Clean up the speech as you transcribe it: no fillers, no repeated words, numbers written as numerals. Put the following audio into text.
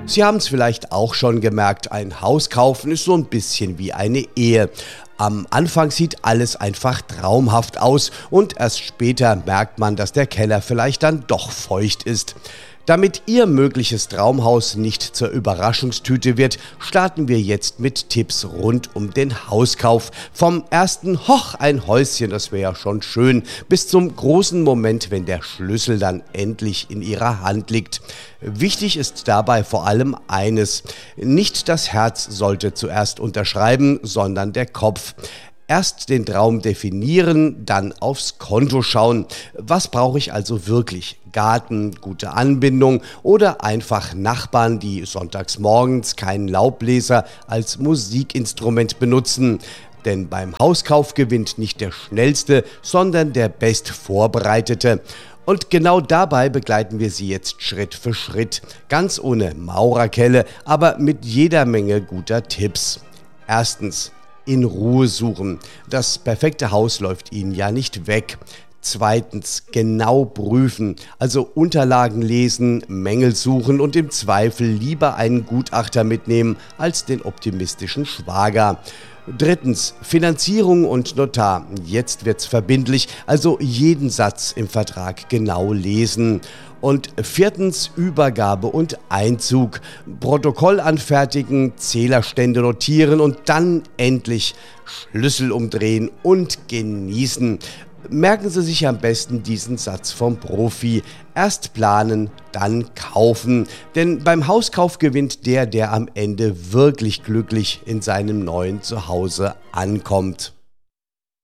Sie haben es vielleicht auch schon gemerkt, ein Haus kaufen ist so ein bisschen wie eine Ehe. Am Anfang sieht alles einfach traumhaft aus und erst später merkt man, dass der Keller vielleicht dann doch feucht ist. Damit Ihr mögliches Traumhaus nicht zur Überraschungstüte wird, starten wir jetzt mit Tipps rund um den Hauskauf. Vom ersten Hoch, ein Häuschen, das wäre ja schon schön, bis zum großen Moment, wenn der Schlüssel dann endlich in Ihrer Hand liegt. Wichtig ist dabei vor allem eines: Nicht das Herz sollte zuerst unterschreiben, sondern der Kopf. Erst den Traum definieren, dann aufs Konto schauen. Was brauche ich also wirklich? Garten, gute Anbindung oder einfach Nachbarn, die sonntags morgens keinen Laubbläser als Musikinstrument benutzen? Denn beim Hauskauf gewinnt nicht der Schnellste, sondern der Bestvorbereitete. Und genau dabei begleiten wir Sie jetzt Schritt für Schritt. Ganz ohne Maurerkelle, aber mit jeder Menge guter Tipps. Erstens: In Ruhe suchen. Das perfekte Haus läuft Ihnen ja nicht weg. Zweitens: Genau prüfen, also Unterlagen lesen, Mängel suchen und im Zweifel lieber einen Gutachter mitnehmen als den optimistischen Schwager. Drittens: Finanzierung und Notar. Jetzt wird's verbindlich, also jeden Satz im Vertrag genau lesen. Und viertens: Übergabe und Einzug. Protokoll anfertigen, Zählerstände notieren und dann endlich Schlüssel umdrehen und genießen. Merken Sie sich am besten diesen Satz vom Profi: Erst planen, dann kaufen. Denn beim Hauskauf gewinnt der am Ende wirklich glücklich in seinem neuen Zuhause ankommt.